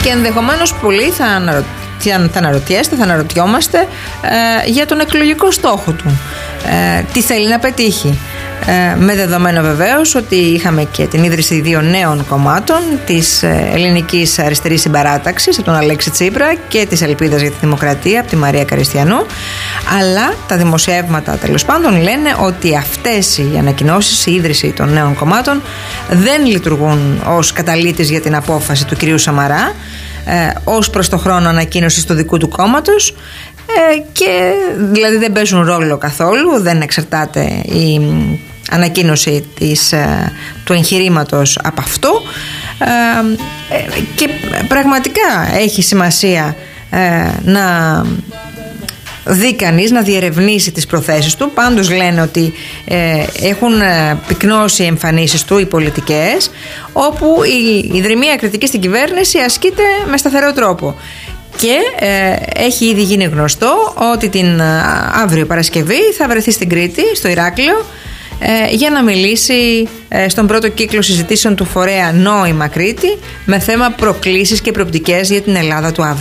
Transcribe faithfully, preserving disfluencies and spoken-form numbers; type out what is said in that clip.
Και ενδεχομένως πολλοί θα, αναρω... θα αναρωτιέστε, θα αναρωτιόμαστε ε, για τον εκλογικό στόχο του. Ε, τι θέλει να πετύχει. Ε, με δεδομένο βεβαίως ότι είχαμε και την ίδρυση δύο νέων κομμάτων, της Ελληνικής Αριστερής Συμπαράταξης από τον Αλέξη Τσίπρα και της Ελπίδας για τη Δημοκρατία από τη Μαρία Καριστιανού. Αλλά τα δημοσιεύματα τέλος πάντων λένε ότι αυτές οι ανακοινώσεις, η ίδρυση των νέων κομμάτων, δεν λειτουργούν ως καταλύτης για την απόφαση του κυρίου Σαμαρά, ε, ως προς το χρόνο ανακοίνωσης του δικού του κόμματος, ε, και δηλαδή δεν παίζουν ρόλο καθόλου, δεν εξαρτάται η ανακοίνωση της, ε, του εγχειρήματος από αυτό, ε, ε, και πραγματικά έχει σημασία ε, να δει κανείς, να διερευνήσει τις προθέσεις του. Πάντως λένε ότι ε, έχουν ε, πυκνώσει οι εμφανίσεις του, οι πολιτικές, όπου η ιδρυμία κριτική στην κυβέρνηση ασκείται με σταθερό τρόπο. Και ε, έχει ήδη γίνει γνωστό ότι την ε, αύριο Παρασκευή θα βρεθεί στην Κρήτη, στο Ηράκλειο, ε, για να μιλήσει ε, στον πρώτο κύκλο συζητήσεων του φορέα Νόημα Κρήτη με θέμα προκλήσεις και προοπτικές για την Ελλάδα του αύριο.